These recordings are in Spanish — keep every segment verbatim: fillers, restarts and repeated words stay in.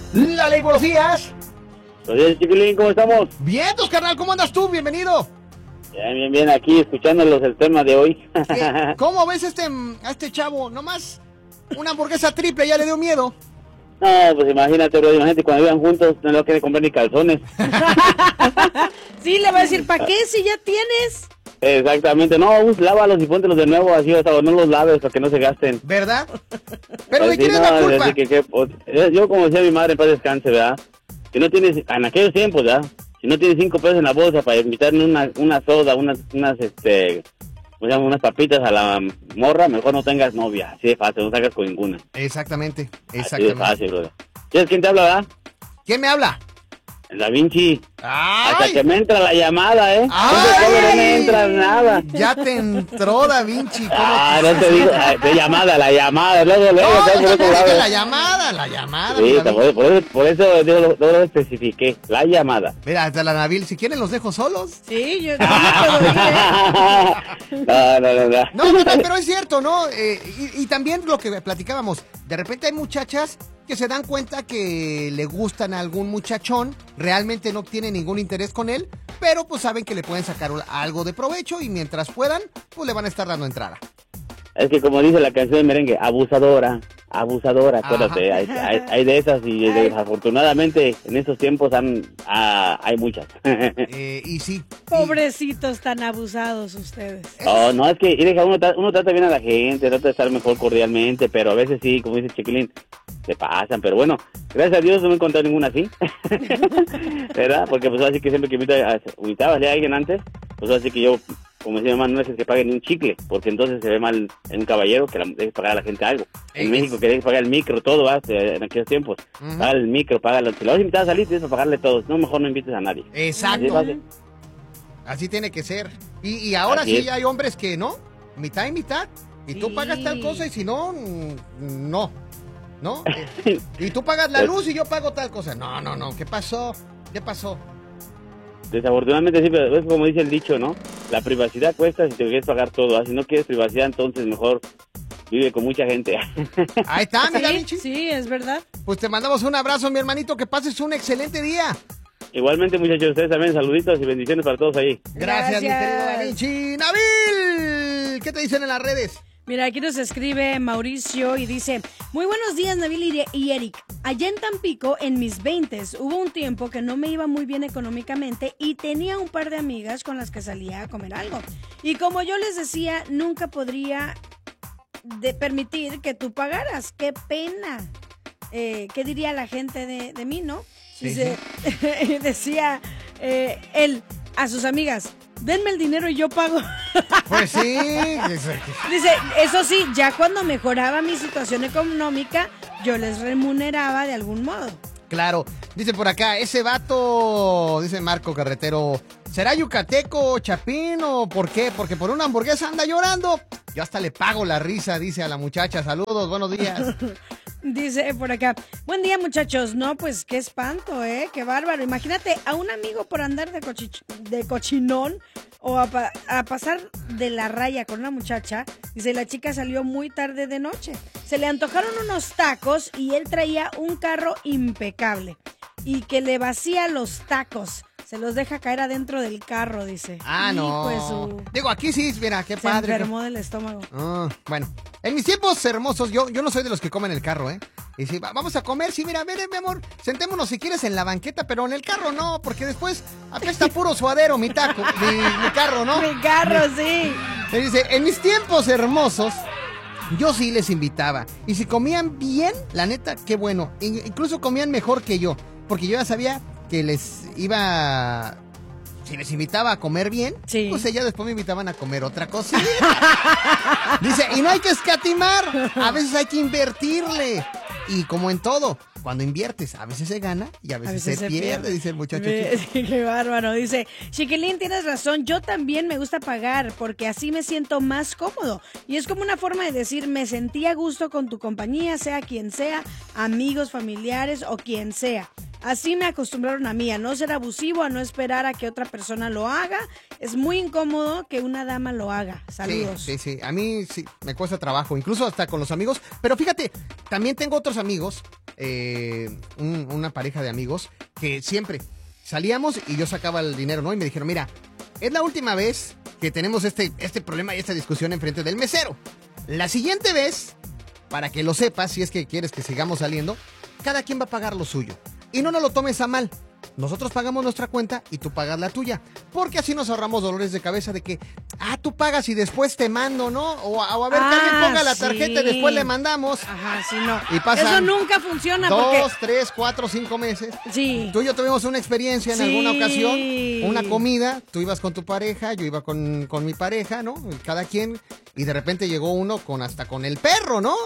La Ley, buenos días. Buenos días, Chiquilín, ¿cómo estamos? Bien, tus carnal, ¿cómo andas tú? Bienvenido. Bien, bien, bien, aquí escuchándolos el tema de hoy. ¿Qué? ¿Cómo ves este, a este chavo? Nomás una hamburguesa triple, ya le dio miedo. No, pues imagínate, bro, imagínate cuando vivan juntos, no le quiere comprar ni calzones. Sí, le va a decir, ¿para qué si ya tienes? Exactamente, no, pues, lávalos y póntelos de nuevo, así, o sea, no los laves para que no se gasten. ¿Verdad? Pero Pues ¿de sí, quién es no, la culpa? así que, que, pues, eh, yo, como decía mi madre, en paz descanse, ¿verdad? Si no tienes, en aquellos tiempos, ¿verdad? Si no tienes cinco pesos en la bolsa para invitarle una, una soda, unas, unas, este, ¿cómo se llama? Unas papitas a la morra, mejor no tengas novia, así de fácil, no salgas con ninguna. Exactamente, Así de exactamente. fácil, brother. ¿Sabes quién te habla, verdad? ¿Quién me habla? Da Vinci. Hasta ¡Ay! que me entra la llamada, ¿eh? ¡Ay! No me entra nada. Ya te entró Da Vinci. ¿Cómo Ah, te- no te digo, ah, de llamada, la llamada, luego, luego, No, ¿sabes? yo Por también otro dije lado. la llamada, la llamada. Sí, mi Da por, Vinci. por eso, por eso yo lo, yo lo especifiqué, la llamada. Mira, hasta la Nabil, si quieren los dejo solos. Sí, yo no me puedo ir, ¿eh? No, no, no, no. No, no, no, pero es cierto, ¿no? Eh, y, y también lo que platicábamos, de repente hay muchachas que se dan cuenta que le gustan a algún muchachón, realmente no tienen ningún interés con él, pero pues saben que le pueden sacar algo de provecho y mientras puedan, pues le van a estar dando entrada. Es que como dice la canción de merengue, abusadora, abusadora, acuérdate, hay, hay, hay de esas y Ay. desafortunadamente en estos tiempos han, ah, hay muchas. Eh, y sí. Pobrecitos tan abusados ustedes. Oh, no, es que deja, uno, tra- uno trata bien a la gente, trata de estar mejor cordialmente, pero a veces sí, como dice Chiquilín, se pasan, pero bueno, gracias a Dios no me he encontrado ninguna así, ¿verdad? Porque pues así que siempre que invita a, invitaba a alguien antes, pues así que yo, como decía mi mamá, no es que pague ni un chicle, porque entonces se ve mal en un caballero que la, deje pagar a la gente algo. En Es- México que deje pagar el micro, todo, ¿va? En aquellos tiempos, Ujú. paga el micro, paga lo, si lo vas a invitar a salir, tienes que pagarle todo, no, mejor no invites a nadie. Así de Exacto, fácil. así tiene que ser. Y, y ahora Así sí es. hay hombres que no, mitad y mitad. Y tú Sí. pagas tal cosa y si no, mm, no. ¿No? Eh, Y tú pagas la luz y yo pago tal cosa. No, no, no. ¿Qué pasó? ¿Qué pasó? Desafortunadamente sí, pero es como dice el dicho, ¿no? La privacidad cuesta si te quieres pagar todo, ¿ah? Si no quieres privacidad, entonces mejor vive con mucha gente. Ahí está, mi Da Sí, Vinci. sí, es verdad. Pues te mandamos un abrazo, mi hermanito. Que pases un excelente día. Igualmente, muchachos, ustedes también, saluditos y bendiciones para todos ahí. Gracias, mi Gracias. querido Da Vinci. Nabil, ¿qué te dicen en las redes? Mira, aquí nos escribe Mauricio y dice, muy buenos días, Nabil y y Eric. Allá en Tampico, en mis veintes, hubo un tiempo que no me iba muy bien económicamente y tenía un par de amigas con las que salía a comer algo. Y como yo les decía, nunca podría de permitir que tú pagaras. ¡Qué pena! Eh, ¿Qué diría la gente de, de mí, no? Sí, Dice, decía eh, él a sus amigas, denme el dinero y yo pago. Pues sí. Dice, eso sí, ya cuando mejoraba mi situación económica, yo les remuneraba de algún modo. Claro. Dice por acá, ese vato, dice Marco Carretero, ¿será yucateco, chapín o por qué? Porque por una hamburguesa anda llorando. Yo hasta le pago la risa, dice a la muchacha. Saludos, buenos días. Dice por acá, buen día muchachos. No, pues qué espanto, ¿eh? Qué bárbaro. Imagínate a un amigo por andar de, cochich- de cochinón o a, pa- a pasar de la raya con una muchacha. Dice, la chica salió muy tarde de noche. Se le antojaron unos tacos y él traía un carro impecable. Y que le vacía los tacos. Se los deja caer adentro del carro, dice. Ah, no. Hijo de su- Digo, aquí sí, mira, qué Se padre. enfermó del estómago. Ah, bueno, en mis tiempos hermosos, yo, yo no soy de los que comen el carro, ¿eh? Y si va- vamos a comer, sí, mira, mire, mi amor, sentémonos si quieres en la banqueta, pero en el carro no, porque después apesta puro suadero mi taco, mi, mi carro, ¿no? Mi carro, sí. Me dice, en mis tiempos hermosos, yo sí les invitaba. Y si comían bien, la neta, qué bueno. In- incluso comían mejor que yo, porque yo ya sabía que les iba... Si les invitaba a comer bien, Sí. pues ellas después me invitaban a comer otra cosita. Dice, y no hay que escatimar, a veces hay que invertirle. Y como en todo, cuando inviertes, a veces se gana y a veces, se, pierde, dice el muchacho. Ve, chico. Qué bárbaro. Dice, Chiquilín, tienes razón, yo también me gusta pagar porque así me siento más cómodo. Y es como una forma de decir, me sentí a gusto con tu compañía, sea quien sea, amigos, familiares o quien sea. Así me acostumbraron a mí, a no ser abusivo, a no esperar a que otra persona lo haga. Es muy incómodo que una dama lo haga. Saludos. Sí, sí, sí. A mí sí me cuesta trabajo, incluso hasta con los amigos. Pero fíjate, también tengo otros amigos eh, un- una pareja de amigos que siempre salíamos y yo sacaba el dinero, ¿no? Y me dijeron, mira, es la última vez que tenemos este, este problema y esta discusión enfrente del mesero. La siguiente vez, para que lo sepas, si es que quieres que sigamos saliendo, cada quien va a pagar lo suyo. Y no nos lo tomes a mal. Nosotros pagamos nuestra cuenta y tú pagas la tuya. Porque así nos ahorramos dolores de cabeza de que, ah, tú pagas y después te mando, ¿no? O, o a ver, que Ah, alguien ponga la sí. tarjeta y después le mandamos. Ajá, sí, no. Y pasan Eso nunca funciona Dos, porque... tres, cuatro, cinco meses. Sí. Tú y yo tuvimos una experiencia en Sí. alguna ocasión, una comida, tú ibas con tu pareja, yo iba con, con mi pareja, ¿no? Cada quien, y de repente llegó uno con hasta con el perro, ¿no?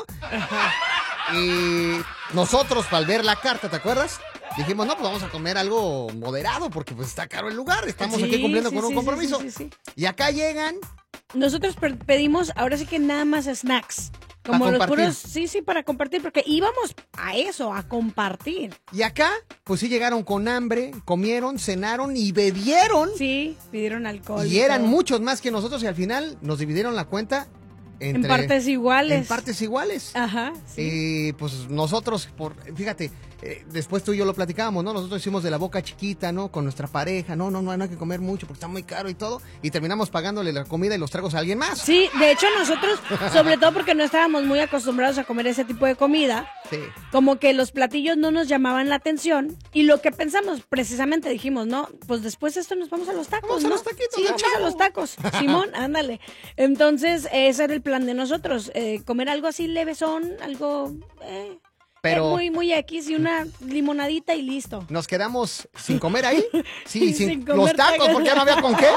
Y nosotros, al ver la carta, ¿te acuerdas? Dijimos, no, pues vamos a comer algo moderado porque pues está caro el lugar, estamos Sí, aquí cumpliendo sí, con un sí, compromiso. sí, sí, sí. Y acá llegan, Nosotros per- pedimos, ahora sí que nada más snacks. Como Para los compartir. puros, sí, sí, para compartir, porque íbamos a eso, a compartir. y acá, pues sí llegaron con hambre, comieron, cenaron y bebieron. Sí, pidieron alcohol. Y eran todo. muchos más que nosotros y al final nos dividieron la cuenta En entre, partes iguales. En partes iguales. Ajá, sí. Y pues nosotros, por, fíjate, eh, después tú y yo lo platicábamos, ¿no? Nosotros hicimos de la boca chiquita, ¿no? Con nuestra pareja, no, no, no, no hay que comer mucho porque está muy caro y todo. Y terminamos pagándole la comida y los tragos a alguien más. Sí, de hecho nosotros, sobre todo porque no estábamos muy acostumbrados a comer ese tipo de comida, Sí. como que los platillos no nos llamaban la atención y lo que pensamos, precisamente dijimos, no, pues después de esto nos vamos a los tacos, Vamos a ¿no? los taquitos Sí, de vamos a chavo. los tacos, Simón, ándale. Entonces, ese era el plan de nosotros, eh, comer algo así levesón, algo eh, Pero- eh, muy, muy X y una limonadita y listo. Nos quedamos sin comer ahí. Sí, Sin sin, comer los tacos tacos. porque ya no había con qué.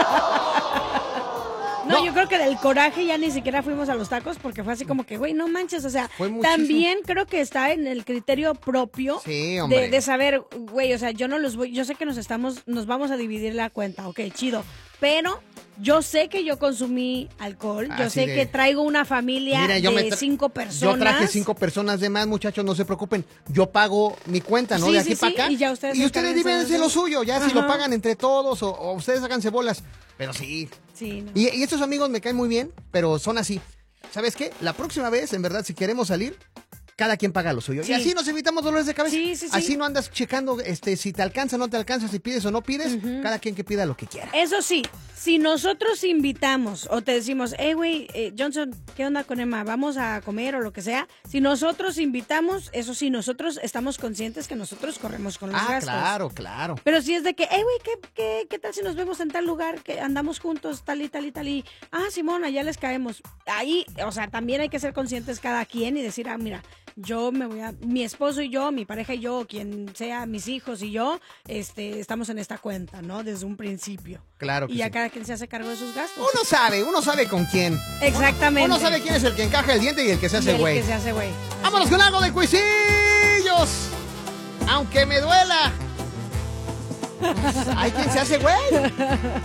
No, No. yo creo que del coraje ya ni siquiera fuimos a los tacos porque fue así como que, güey, no manches, o sea, Fue muchísimo. también creo que está en el criterio propio Sí, hombre. de, de saber, güey, o sea, yo no los voy, yo sé que nos estamos, nos vamos a dividir la cuenta, ok, chido, pero yo sé que yo consumí alcohol, yo Así sé de- que traigo una familia Mira, yo me de tra- cinco personas. Yo traje cinco personas de más, muchachos, no se preocupen. Yo pago mi cuenta, ¿no? Sí, de sí, aquí para sí, acá. y ya ustedes y ustedes encárguense de dívense eso. lo suyo, ya si Ajá. lo pagan entre todos o, o ustedes háganse bolas. Pero sí. Sí, no. Y, y estos amigos me caen muy bien, pero son así. ¿Sabes qué? La próxima vez, en verdad, si queremos salir, cada quien paga lo suyo. Sí. Y así nos evitamos dolores de cabeza. Sí, sí, sí. Así no andas checando este, si te alcanza, no te alcanza, si pides o no pides. Cada quien que pida lo que quiera. Eso sí, si nosotros invitamos o te decimos, hey, güey, eh, Johnson, ¿qué onda con Emma? Vamos a comer o lo que sea. Si nosotros invitamos, eso sí, nosotros estamos conscientes que nosotros corremos con los Ah, gastos. claro, claro. Pero si es de que, hey, güey, ¿qué, qué, ¿qué tal si nos vemos en tal lugar? Que andamos juntos, tal y tal y tal y... Ah, Simón, allá les caemos. Ahí, o sea, también hay que ser conscientes cada quien y decir, ah, mira, yo me voy a... Mi esposo y yo, mi pareja y yo, quien sea, mis hijos y yo, este, estamos en esta cuenta, ¿no? Desde un principio. Claro que Y ya sí. cada quien se hace cargo de sus gastos. Uno sabe, uno sabe con quién. Exactamente. Uno sabe quién es el que encaja el diente y el que se Y hace el güey. que se hace güey. Vámonos con algo de cuisillos. Aunque me duela. Hay quien se hace güey.